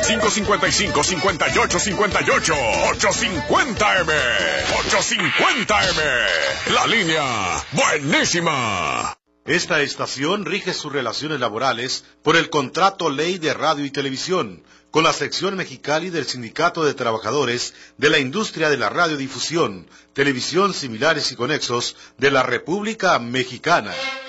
855-5858. 850M. 850M. La línea buenísima. Esta estación rige sus relaciones laborales por el Contrato Ley de Radio y Televisión, con la sección Mexicali del Sindicato de Trabajadores de la Industria de la Radiodifusión, Televisión Similares y Conexos de la República Mexicana.